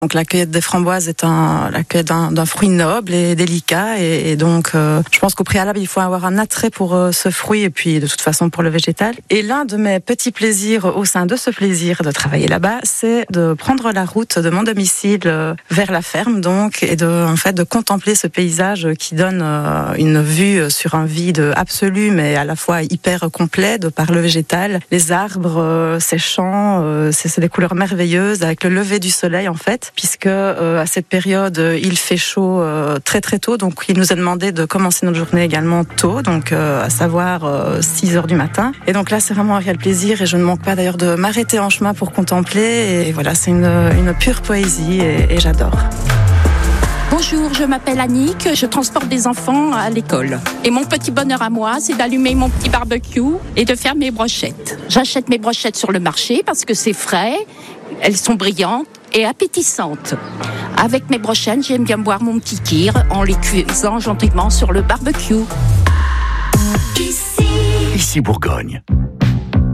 Donc la cueillette des framboises est la cueillette d'un fruit noble et délicat et donc je pense qu'au préalable il faut avoir un attrait pour ce fruit et puis de toute façon pour le végétal. Et l'un de mes petits plaisirs au sein de ce plaisir de travailler là-bas, c'est de prendre la route de mon domicile vers la ferme donc et de contempler ce paysage qui donne une vue sur un vide absolu mais à la fois hyper complet de par le végétal, les arbres, ces champs, c'est des couleurs merveilleuses avec le lever du soleil en fait. Puisque à cette période il fait chaud très très tôt, donc il nous a demandé de commencer notre journée également tôt, donc à savoir 6h du matin. Et donc là c'est vraiment un réel plaisir et je ne manque pas d'ailleurs de m'arrêter en chemin pour contempler. Et voilà, c'est une pure poésie et j'adore. Bonjour, je m'appelle Annick, je transporte des enfants à l'école. Et mon petit bonheur à moi, c'est d'allumer mon petit barbecue et de faire mes brochettes. J'achète mes brochettes sur le marché parce que c'est frais, elles sont brillantes et appétissantes. Avec mes brochettes, j'aime bien boire mon petit kir en les cuisant gentiment sur le barbecue. Ici Bourgogne.